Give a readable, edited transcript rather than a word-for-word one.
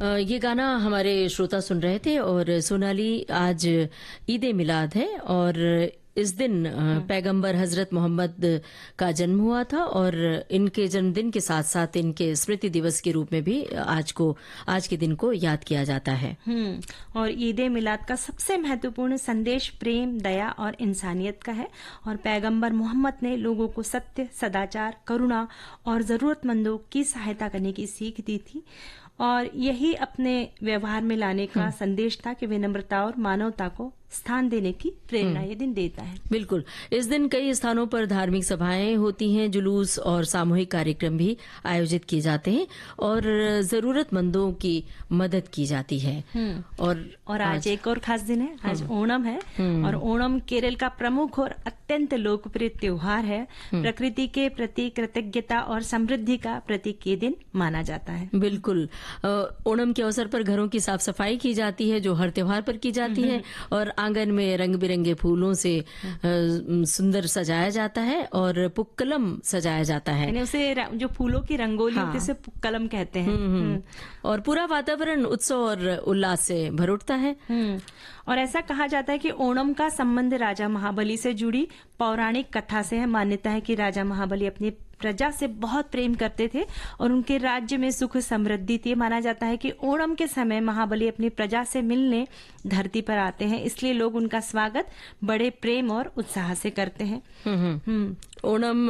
ये गाना हमारे श्रोता सुन रहे थे और सोनाली आज ईद ए मिलाद है और इस दिन पैगंबर हजरत मोहम्मद का जन्म हुआ था और इनके जन्मदिन के साथ साथ इनके स्मृति दिवस के रूप में भी आज के दिन को याद किया जाता है। और ईद ए मिलाद का सबसे महत्वपूर्ण संदेश प्रेम, दया और इंसानियत का है और पैगंबर मोहम्मद ने लोगों को सत्य, सदाचार, करुणा और जरूरतमंदों की सहायता करने की सीख दी थी और यही अपने व्यवहार में लाने का संदेश था कि विनम्रता और मानवता को स्थान देने की प्रेरणा ये दिन देता है। बिल्कुल। इस दिन कई स्थानों पर धार्मिक सभाएं होती हैं, जुलूस और सामूहिक कार्यक्रम भी आयोजित किए जाते हैं और जरूरतमंदों की मदद की जाती है। और आज एक और खास दिन है, आज ओणम है और ओणम केरल का प्रमुख और अत्यंत लोकप्रिय त्योहार है। प्रकृति के प्रति कृतज्ञता और समृद्धि का प्रतीक ये दिन माना जाता है। बिल्कुल। ओणम के अवसर पर घरों की साफ सफाई की जाती है जो हर त्योहार पर की जाती है और आंगन में रंग बिरंगे फूलों से सुंदर सजाया जाता है और पुक्कलम सजाया जाता है। यानी उसे जो फूलों की रंगोली होती है उसे पुक्कलम कहते हैं। और पूरा वातावरण उत्सव और उल्लास से भर उठता है। और ऐसा कहा जाता है कि ओणम का संबंध राजा महाबली से जुड़ी पौराणिक कथा से है। मान्यता है कि राजा महाबली अपनी प्रजा से बहुत प्रेम करते थे और उनके राज्य में सुख समृद्धि थी। माना जाता है कि ओणम के समय महाबली अपनी प्रजा से मिलने धरती पर आते हैं, इसलिए लोग उनका स्वागत बड़े प्रेम और उत्साह से करते हैं। ओणम